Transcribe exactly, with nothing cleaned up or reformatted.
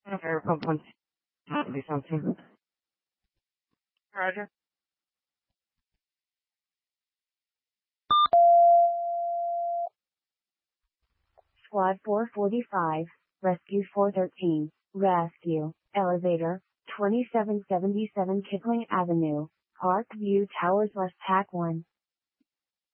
Okay, pump one. That'll be something. Roger. Squad four forty-five, Rescue four thirteen, Rescue, Elevator, twenty-seven seventy-seven Kipling Avenue, Park View Towers West Tac one.